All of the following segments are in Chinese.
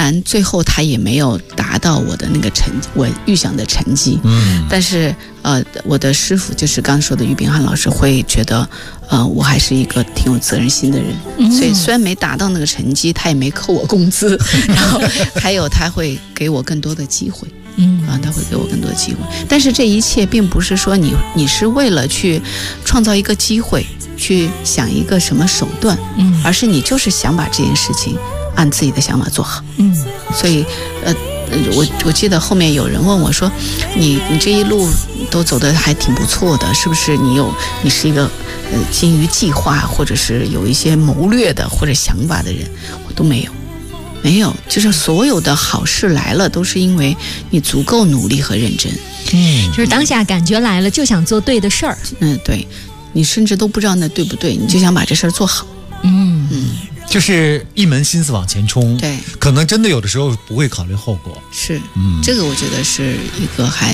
然最后他也没有达到我的那个我预想的成绩，但是我的师傅就是刚说的俞炳汉老师会觉得我还是一个挺有责任心的人，所以虽然没达到那个成绩，他也没扣我工资，然后还有他会给我更多的机会。他会给我更多的机会，但是这一切并不是说你是为了去创造一个机会，去想一个什么手段，而是你就是想把这件事情按自己的想法做好。所以我记得后面有人问我说，你这一路都走得还挺不错的，是不是你是一个精于计划，或者是有一些谋略的或者想法的人？我都没有，就是所有的好事来了，都是因为你足够努力和认真。 就是当下感觉来了，就想做对的事儿。 对，你甚至都不知道那对不对，你就想把这事儿做好。 就是一门心思往前冲。 对， 可能真的有的时候不会考虑后果。 是，这个我觉得是一个还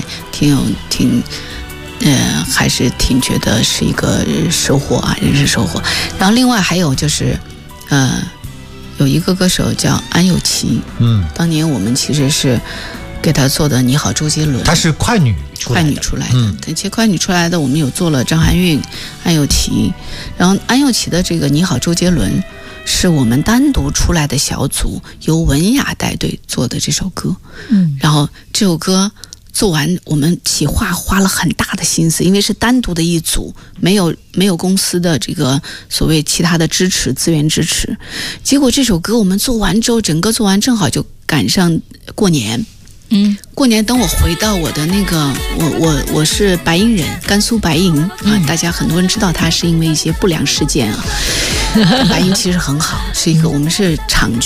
还是挺觉得是一个收获啊，人生收获。然后另外还有就是有一个歌手叫安又琪，当年我们其实是给他做的《你好周杰伦》， 他是快女出来的， 其实快女出来的，我们有做了张含韵、安又琪，然后安又琪的这个《你好周杰伦》是我们单独出来的小组，由文雅带队做的这首歌，然后这首歌做完，我们企划花了很大的心思，因为是单独的一组，没有公司的这个所谓其他的资源支持。结果这首歌我们做完之后，整个做完正好就赶上过年。过年等我回到我的那个，我是白银人，甘肃白银啊，大家很多人知道他是因为一些不良事件啊。白银其实很好，是一个我们是厂